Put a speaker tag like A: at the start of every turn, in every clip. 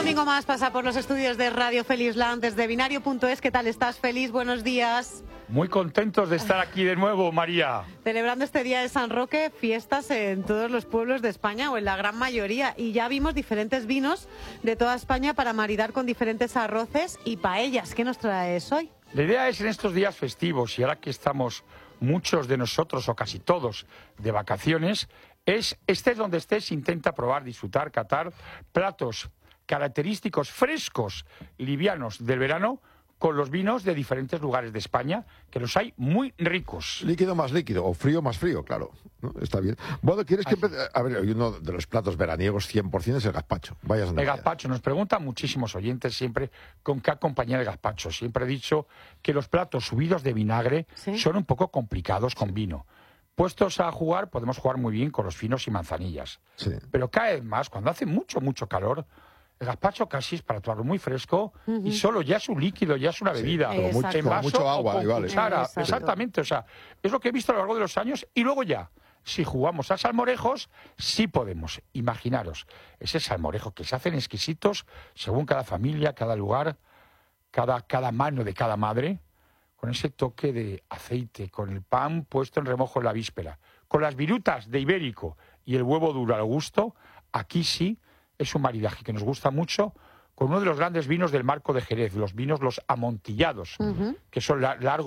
A: domingo más pasa por los estudios de Radio Felisland desde binario.es. ¿Qué tal estás, Feliz? Buenos días.
B: Muy contentos de estar aquí de nuevo, María.
A: Celebrando este día de San Roque, fiestas en todos los pueblos de España o en la gran mayoría. Y ya vimos diferentes vinos de toda España para maridar con diferentes arroces y paellas. ¿Qué nos traes hoy?
B: La idea es en estos días festivos y ahora que estamos muchos de nosotros o casi todos de vacaciones, estés donde estés, intenta probar, disfrutar, catar platos característicos, frescos, livianos del verano, con los vinos de diferentes lugares de España, que los hay muy ricos.
C: Líquido más líquido, o frío más frío, claro, ¿no? Está bien. Bueno, ¿quieres que empiece? A ver, uno de los platos veraniegos 100% es el gazpacho. Vayas donde
B: El
C: vayas.
B: gazpacho, nos preguntan muchísimos oyentes siempre con qué acompañar el gazpacho. Siempre he dicho que los platos subidos de vinagre son un poco complicados con vino. Puestos a jugar, podemos jugar muy bien con los finos y manzanillas.
C: Sí.
B: Pero cada vez más, cuando hace mucho calor, el gazpacho casi es para tomarlo muy fresco y solo ya es un líquido, ya es una bebida.
C: Como mucho,
B: En
C: como
B: vaso
C: mucho
B: o
C: agua,
B: con
C: igual.
B: cuchara.
A: Exacto.
B: Exactamente, o sea, es lo que he visto a lo largo de los años y luego ya, si jugamos a salmorejos, sí podemos. Imaginaros, ese salmorejo que se hacen exquisitos según cada familia, cada lugar, cada mano de cada madre, con ese toque de aceite, con el pan puesto en remojo en la víspera, con las virutas de ibérico y el huevo duro al gusto, aquí sí es un maridaje que nos gusta mucho, con uno de los grandes vinos del Marco de Jerez, los vinos los amontillados, que son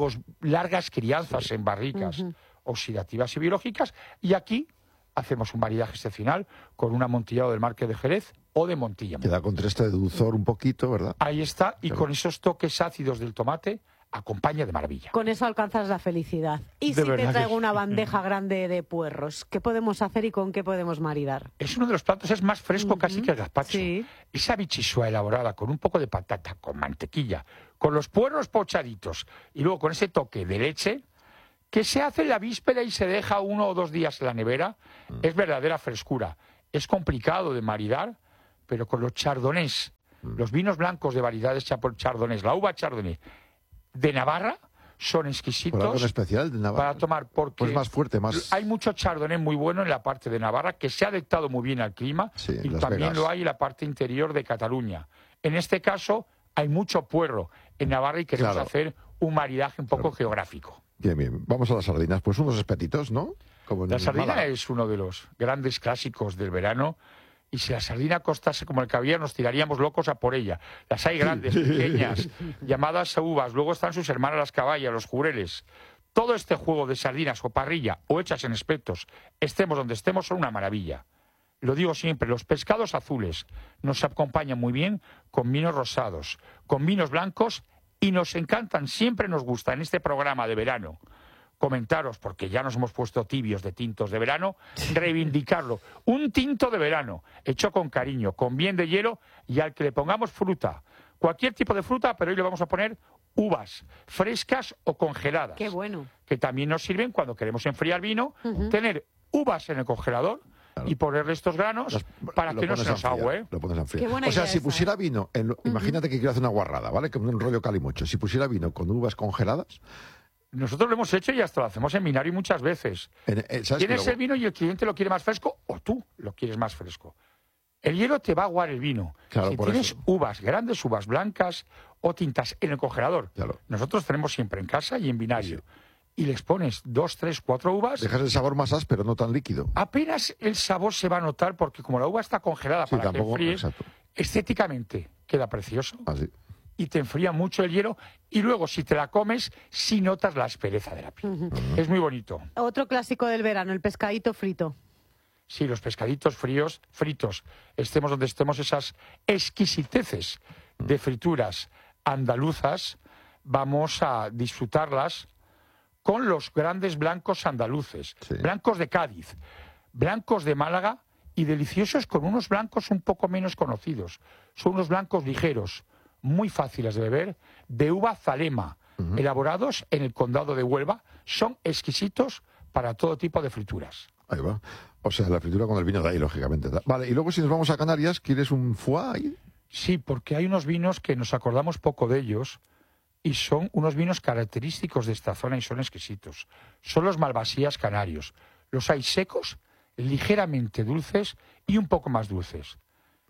B: largas crianzas en barricas oxidativas y biológicas, y aquí hacemos un maridaje excepcional con un amontillado del Marco de Jerez o de Montilla.
C: Queda contraste de dulzor un poquito, ¿verdad?
B: Ahí está, y
C: Claro.
B: con esos toques ácidos del tomate, acompaña de maravilla.
A: Con eso alcanzas la felicidad. Y
B: De
A: si
B: verdad
A: te
B: que
A: traigo
B: sí.
A: una bandeja grande de puerros, ¿qué podemos hacer y con qué podemos maridar?
B: Es uno de los platos, es más fresco casi que el gazpacho.
A: Sí.
B: Esa bichisua elaborada con un poco de patata, con mantequilla, con los puerros pochaditos y luego con ese toque de leche que se hace en la víspera y se deja 1 o 2 días en la nevera, es verdadera frescura. Es complicado de maridar, pero con los chardonnays, los vinos blancos de variedades chardonnays, la uva chardonnay de Navarra, son
C: ¿Por algo en
B: exquisitos
C: especial de Navarra?
B: para tomar, porque
C: Pues más fuerte, más...
B: hay mucho chardonnay muy bueno en la parte de Navarra que se ha adaptado muy bien al clima,
C: Sí,
B: y
C: Las
B: también
C: Vegas.
B: lo hay en la parte interior de Cataluña. En este caso hay mucho puerro en Navarra y queremos
C: Claro.
B: hacer un maridaje un poco geográfico.
C: Bien, bien. Vamos a las sardinas. Pues unos espetitos, ¿no? Como en
B: La sardina
C: Málaga.
B: es uno de los grandes clásicos del verano, y si la sardina costase como el caviar nos tiraríamos locos a por ella. Las hay grandes, pequeñas, llamadas uvas, luego están sus hermanas las caballas, los jureles. Todo este juego de sardinas o parrilla o hechas en espetos, estemos donde estemos, son una maravilla. Lo digo siempre, los pescados azules nos acompañan muy bien con vinos rosados, con vinos blancos, y nos encantan, siempre nos gusta en este programa de verano comentaros, porque ya nos hemos puesto tibios de tintos de verano, reivindicarlo. Un tinto de verano, hecho con cariño, con bien de hielo, y al que le pongamos fruta, cualquier tipo de fruta, pero hoy le vamos a poner uvas, frescas o congeladas.
A: Qué bueno.
B: Que también nos sirven cuando queremos enfriar vino, tener uvas en el congelador y ponerle estos granos para
C: Lo
B: que no
C: pones
B: se
C: a
B: nos
C: enfriar,
B: agüe.
C: Lo pones a enfriar.
A: Qué buena
C: O sea,
A: idea
C: si
A: esa,
C: pusiera vino, imagínate que quiero hacer una guarrada, ¿vale? Como un rollo calimocho. Si pusiera vino con uvas congeladas,
B: Nosotros lo hemos hecho y hasta lo hacemos en binario muchas veces.
C: ¿sabes?
B: Tienes
C: Que
B: el vino y el cliente lo quiere más fresco, o tú lo quieres más fresco. El hielo te va a aguar el vino.
C: Claro,
B: Si
C: por
B: tienes
C: eso.
B: uvas, grandes uvas blancas o tintas en el congelador,
C: Claro.
B: nosotros tenemos siempre en casa y en binario, y les pones 2, 3, 4 uvas,
C: dejas el sabor más áspero, no tan líquido.
B: apenas el sabor se va a notar, porque como la uva está congelada
C: Sí,
B: para que
C: tampoco,
B: enfríe,
C: exacto.
B: estéticamente queda precioso
C: Así.
B: y te enfría mucho el hielo, y luego si te la comes, sí notas la aspereza de la piel. Es muy bonito.
A: Otro clásico del verano, el pescadito frito.
B: Sí, los pescaditos fritos, estemos donde estemos, esas exquisiteces de frituras andaluzas, vamos a disfrutarlas con los grandes blancos andaluces,
C: Sí.
B: blancos de Cádiz, blancos de Málaga, y deliciosos con unos blancos un poco menos conocidos. Son unos blancos ligeros, muy fáciles de beber, de uva zalema, elaborados en el condado de Huelva. Son exquisitos para todo tipo de frituras.
C: Ahí va. O sea, la fritura con el vino de ahí, lógicamente. Vale, y luego si nos vamos a Canarias, ¿quieres un foie ahí?
B: Sí, porque hay unos vinos que nos acordamos poco de ellos y son unos vinos característicos de esta zona y son exquisitos. Son los malvasías canarios. Los hay secos, ligeramente dulces y un poco más dulces.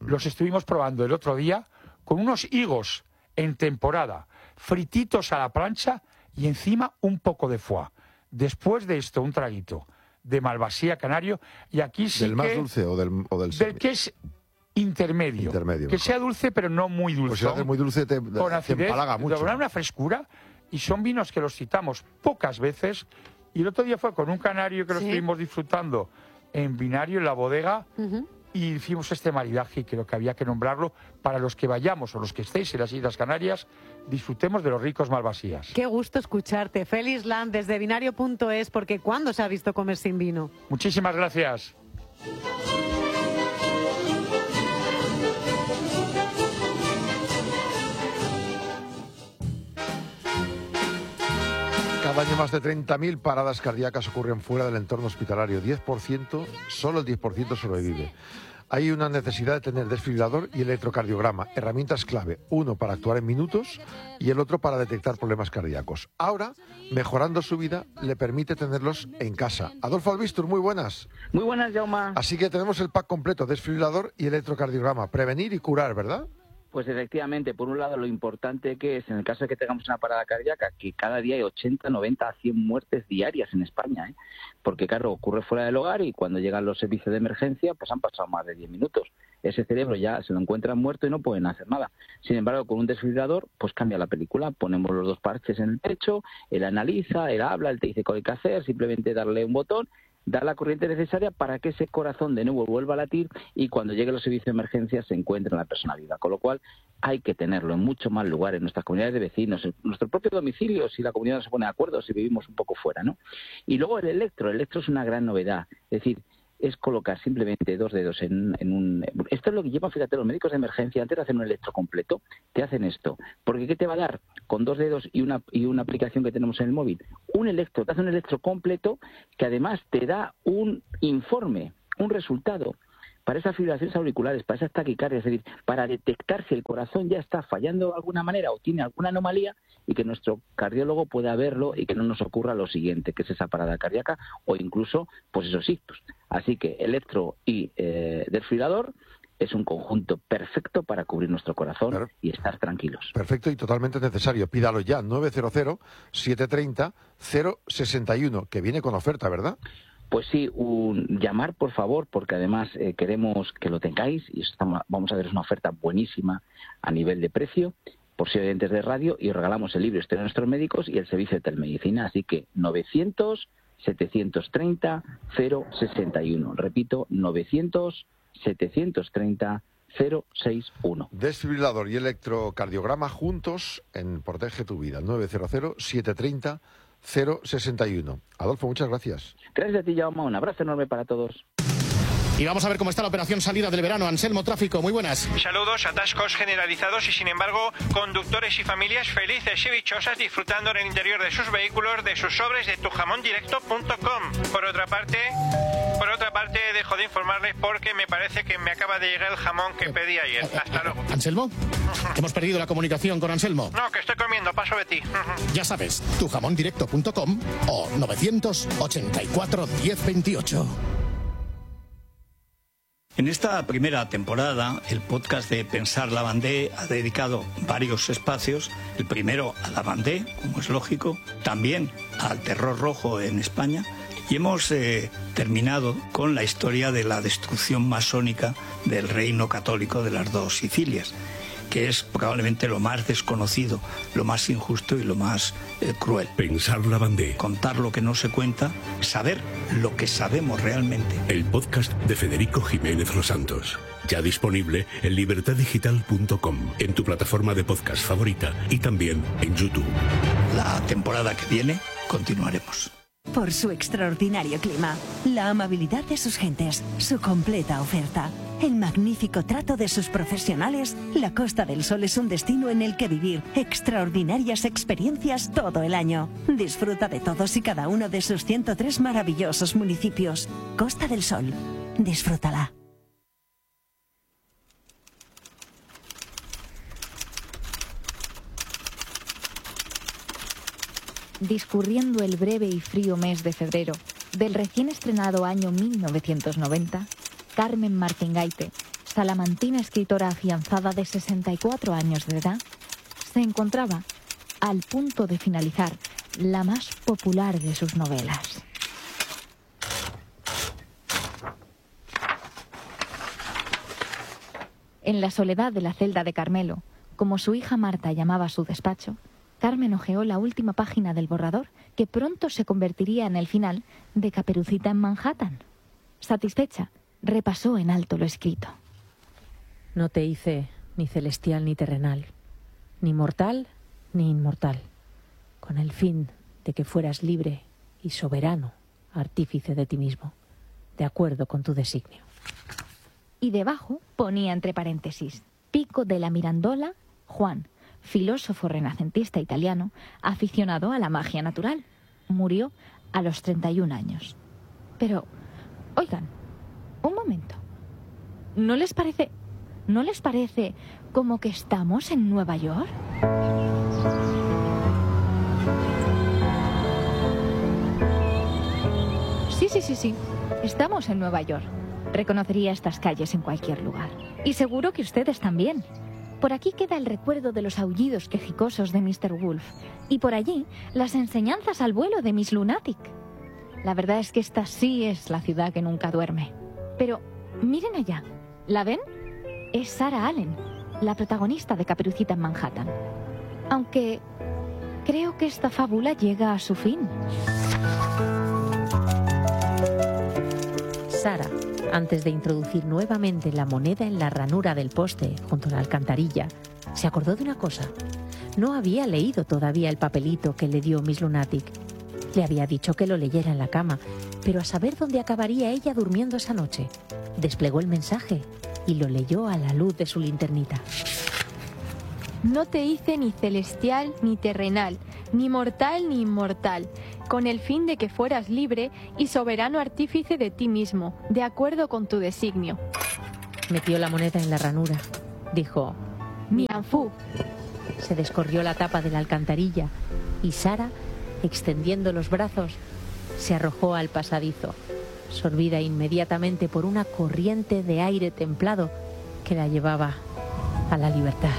B: Los estuvimos probando el otro día con unos higos en temporada, frititos a la plancha y encima un poco de foie. Después de esto, un traguito de Malvasía canario, y aquí sí
C: ¿Del más dulce o del
B: del que es intermedio. Que
C: mejor.
B: sea dulce, pero no muy dulce.
C: Pues si lo haces muy dulce te empalaga mucho.
B: Te da una frescura, y son vinos que los citamos pocas veces. Y el otro día fue con un canario que lo estuvimos disfrutando en Binario, en la bodega, y hicimos este maridaje, y creo que había que nombrarlo para los que vayamos o los que estéis en las Islas Canarias, disfrutemos de los ricos Malvasías.
A: Qué gusto escucharte. Félix Land, desde binario.es, porque ¿cuándo se ha visto comer sin vino?
B: Muchísimas gracias.
C: Cada año más de 30.000 paradas cardíacas ocurren fuera del entorno hospitalario. 10%, solo el 10% sobrevive. Hay una necesidad de tener desfibrilador y electrocardiograma, herramientas clave, uno para actuar en minutos y el otro para detectar problemas cardíacos. Ahora, mejorando su vida, le permite tenerlos en casa. Adolfo Albistur, muy buenas.
D: Muy buenas, Jaume.
C: Así que tenemos el pack completo, desfibrilador y electrocardiograma, prevenir y curar, ¿verdad?
D: Pues efectivamente, por un lado, lo importante que es, en el caso de que tengamos una parada cardíaca, que cada día hay 80, 90 a 100 muertes diarias en España, ¿eh? Porque, claro, ocurre fuera del hogar y cuando llegan los servicios de emergencia, pues han pasado más de 10 minutos. Ese cerebro ya se lo encuentran muerto y no pueden hacer nada. Sin embargo, con un desfibrilador, pues cambia la película. Ponemos los dos parches en el pecho, él analiza, él habla, él te dice qué hay que hacer, simplemente darle un botón, dar la corriente necesaria para que ese corazón de nuevo vuelva a latir y cuando lleguen los servicios de emergencia se encuentre la persona viva. Con lo cual hay que tenerlo en muchos más lugares, en nuestras comunidades de vecinos, en nuestro propio domicilio, si la comunidad no se pone de acuerdo, si vivimos un poco fuera, ¿no? Y luego el electro es una gran novedad. Es decir, es colocar simplemente dos dedos en un... Esto es lo que llevan, fíjate, los médicos de emergencia, antes de hacer un electro completo, te hacen esto. Porque ¿qué te va a dar? Con dos dedos y una aplicación que tenemos en el móvil. Un electro, te hace un electro completo que además te da un informe, un resultado para esas fibrilaciones auriculares, para esas taquicardias, es decir, para detectar si el corazón ya está fallando de alguna manera o tiene alguna anomalía y que nuestro cardiólogo pueda verlo y que no nos ocurra lo siguiente, que es esa parada cardíaca o incluso pues esos ictus. Así que electro y desfibrilador es un conjunto perfecto para cubrir nuestro corazón y estar tranquilos.
C: Perfecto y totalmente necesario. Pídalo ya, 900-730-061, que viene con oferta, ¿verdad?
D: Pues sí, llamar por favor, porque además queremos que lo tengáis y vamos a haceros una oferta buenísima a nivel de precio, por si oyentes de radio, y regalamos el libro Historia de nuestros médicos y el servicio de telemedicina. Así que 900-730-061. Repito, 900-730-061.
C: Desfibrilador y electrocardiograma juntos en Protege tu Vida. 900-730-061. Adolfo, muchas gracias.
D: Gracias a ti, Jaume. Un abrazo enorme para todos.
E: Y vamos a ver cómo está la operación salida del verano. Anselmo, tráfico, muy buenas.
F: Saludos, atascos generalizados y sin embargo conductores y familias felices y dichosas disfrutando en el interior de sus vehículos de sus sobres de tujamondirecto.com. Por otra parte, dejo de informarles porque me parece que me acaba de llegar el jamón que pedí ayer. Hasta luego.
E: ¿Anselmo? Hemos perdido la comunicación con Anselmo.
F: No, que estoy comiendo, paso de ti.
E: Ya sabes, tujamondirecto.com o 984 1028.
G: En esta primera temporada, el podcast de Pensar Lavandé ha dedicado varios espacios. El primero a Lavandé, como es lógico, también al terror rojo en España. Y hemos terminado con la historia de la destrucción masónica del reino católico de las dos Sicilias, que es probablemente lo más desconocido, lo más injusto y lo más cruel.
H: Pensar Lavandé.
G: Contar lo que no se cuenta, saber lo que sabemos realmente.
H: El podcast de Federico Jiménez Los Santos. Ya disponible en libertaddigital.com, en tu plataforma de podcast favorita y también en YouTube.
G: La temporada que viene continuaremos.
I: Por su extraordinario clima, la amabilidad de sus gentes, su completa oferta, el magnífico trato de sus profesionales, la Costa del Sol es un destino en el que vivir extraordinarias experiencias todo el año. Disfruta de todos y cada uno de sus 103 maravillosos municipios. Costa del Sol, disfrútala.
J: Discurriendo el breve y frío mes de febrero del recién estrenado año 1990, Carmen Martín Gaite, salamantina escritora afianzada de 64 años de edad, se encontraba al punto de finalizar la más popular de sus novelas. En la soledad de la celda de Carmelo, como su hija Marta llamaba su despacho, Carmen hojeó la última página del borrador, que pronto se convertiría en el final de Caperucita en Manhattan. Satisfecha, repasó en alto lo escrito.
K: No te hice ni celestial ni terrenal, ni mortal ni inmortal, con el fin de que fueras libre y soberano, artífice de ti mismo, de acuerdo con tu designio.
J: Y debajo ponía entre paréntesis: Pico de la Mirandola, Juan, filósofo renacentista italiano, aficionado a la magia natural. Murió a los 31 años. Pero, oigan, un momento. ¿No les parece como que estamos en Nueva York? Sí. Estamos en Nueva York. Reconocería estas calles en cualquier lugar. Y seguro que ustedes también. Por aquí queda el recuerdo de los aullidos quejicosos de Mr. Wolf. Y por allí, las enseñanzas al vuelo de Miss Lunatic. La verdad es que esta sí es la ciudad que nunca duerme. Pero, miren allá. ¿La ven? Es Sarah Allen, la protagonista de Caperucita en Manhattan. Aunque creo que esta fábula llega a su fin.
K: Sara, antes de introducir nuevamente la moneda en la ranura del poste junto a la alcantarilla, se acordó de una cosa. No había leído todavía el papelito que le dio Miss Lunatic. Le había dicho que lo leyera en la cama, pero a saber dónde acabaría ella durmiendo esa noche. Desplegó el mensaje y lo leyó a la luz de su linternita.
L: No te hice ni celestial ni terrenal, ni mortal ni inmortal, con el fin de que fueras libre y soberano artífice de ti mismo, de acuerdo con tu designio.
K: Metió la moneda en la ranura. Dijo:
L: Mianfu.
K: Se descorrió la tapa de la alcantarilla y Sara, extendiendo los brazos, se arrojó al pasadizo, sorbida inmediatamente por una corriente de aire templado que la llevaba a la libertad.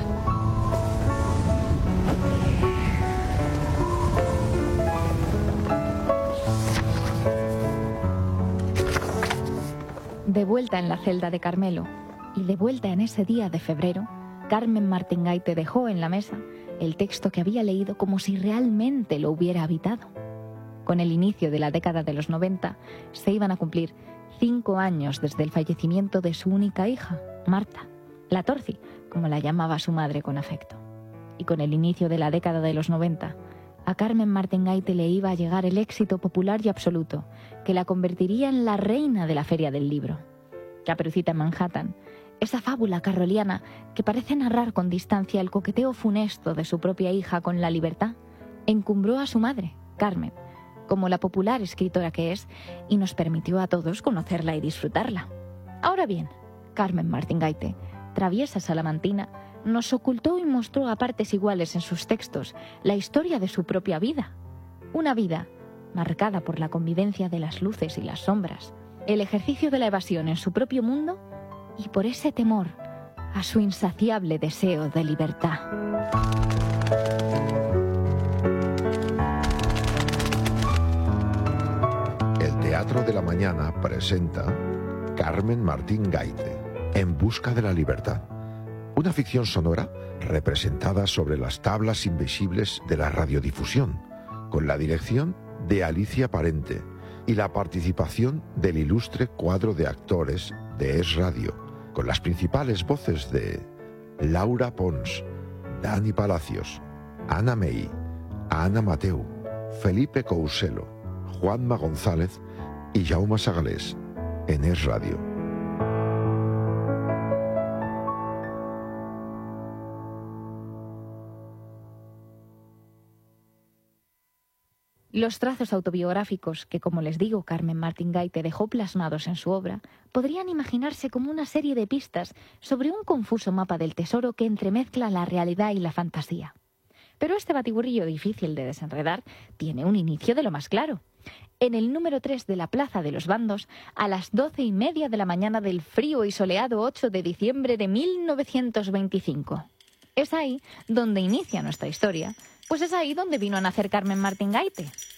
J: De vuelta en la celda de Carmelo y de vuelta en ese día de febrero, Carmen Martingaite dejó en la mesa el texto que había leído como si realmente lo hubiera habitado. Con el inicio de la década de los 90, se iban a cumplir 5 años desde el fallecimiento de su única hija, Marta, la Torci, como la llamaba su madre con afecto. Y con el inicio de la década de los 90, a Carmen Martingaite le iba a llegar el éxito popular y absoluto, que la convertiría en la reina de la Feria del Libro. Caperucita en Manhattan, esa fábula carroliana que parece narrar con distancia el coqueteo funesto de su propia hija con la libertad, encumbró a su madre, Carmen, como la popular escritora que es, y nos permitió a todos conocerla y disfrutarla. Ahora bien, Carmen Martingaite, traviesa salamantina, nos ocultó y mostró a partes iguales en sus textos la historia de su propia vida. Una vida marcada por la convivencia de las luces y las sombras, el ejercicio de la evasión en su propio mundo y por ese temor a su insaciable deseo de libertad.
C: El Teatro de la Mañana presenta Carmen Martingaite, En busca de la libertad. Una ficción sonora representada sobre las tablas invisibles de la radiodifusión, con la dirección de Alicia Parente y la participación del ilustre cuadro de actores de Es Radio, con las principales voces de Laura Pons, Dani Palacios, Ana May, Ana Mateu, Felipe Couselo, Juanma González y Jaume Sagalés, en Es Radio.
J: Los trazos autobiográficos que, como les digo, Carmen Martingaite dejó plasmados en su obra, podrían imaginarse como una serie de pistas sobre un confuso mapa del tesoro que entremezcla la realidad y la fantasía. Pero este batiburrillo difícil de desenredar tiene un inicio de lo más claro. en el número 3 de la Plaza de los Bandos, a las 12:30 de la mañana del frío y soleado 8 de diciembre de 1925. Es ahí donde inicia nuestra historia, pues es ahí donde vino a nacer Carmen Martín Gaite.